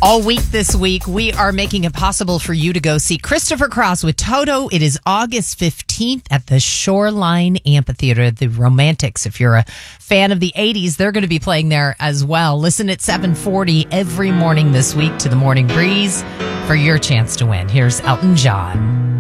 All week this week, we are making it possible for you to go see Christopher Cross with Toto. It is August 15th at the Shoreline Amphitheater, the Romantics. If you're a fan of the 80s, they're going to be playing there as well. Listen at 7:40 every morning this week to The Morning Breeze for your chance to win. Here's Elton John.